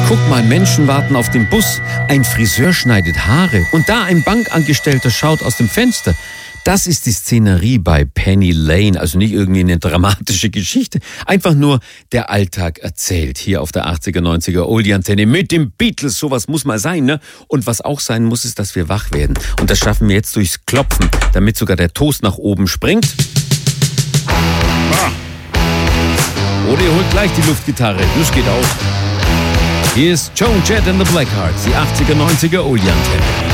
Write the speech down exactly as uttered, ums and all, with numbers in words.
Guck mal, Menschen warten auf den Bus, ein Friseur schneidet Haare und da ein Bankangestellter schaut aus dem Fenster. Das ist die Szenerie bei Penny Lane, also nicht irgendwie eine dramatische Geschichte, einfach nur der Alltag erzählt, hier auf der achtziger, neunziger Oldie-Antenne mit den Beatles, sowas muss mal sein, ne? Und was auch sein muss, ist, dass wir wach werden. Und das schaffen wir jetzt durchs Klopfen, damit sogar der Toast nach oben springt. Ah. Oder ihr holt gleich die Luftgitarre, das geht auch. Hier ist Joan Jett and the Blackhearts, die achtziger, neunziger Oldie-Antenne.